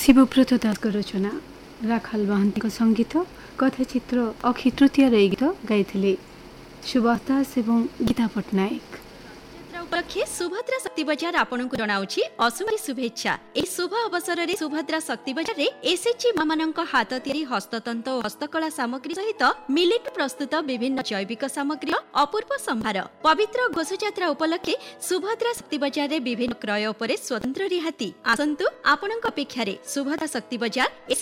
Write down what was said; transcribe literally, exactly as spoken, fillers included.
शिवब्रत दासको रचना राखाल महान्तीको सङ्गीत कथाचित्र अक्षय तृतीयार गीत गाइथिले सुभाष दास एवं गीता पट्टनायक। उपलक्षे सुभद्रा शक्ति बजार आपनकु जनाउछि असुरी शुभेच्छा। ए शुभ अवसर रे सुभद्रा शक्ति बजार रे एसएचजी मामानक हाथ तियारी हस्ततंत और हस्तकला सामग्री सहित मिलेट प्रस्तुत विभिन्न जैविक सामग्री अपूर्व संभार। पवित्र घोषयात्रा उपलक्षे सुभद्रा शक्ति बजार रे विभिन्न क्रय उपरे स्वतंत्र रिहाती। आसंतु आपनक अपेक्षा रे सुभद्रा शक्ति बजार एस